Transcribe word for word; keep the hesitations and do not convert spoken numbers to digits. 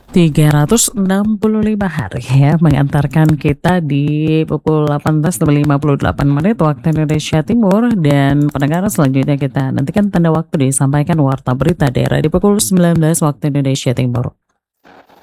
tiga ratus enam puluh lima hari ya, mengantarkan kita di pukul delapan belas lebih lima puluh delapan menit waktu Indonesia Timur, dan pendengar selanjutnya kita nantikan tanda waktu disampaikan warta berita daerah di pukul sembilan belas waktu Indonesia Timur.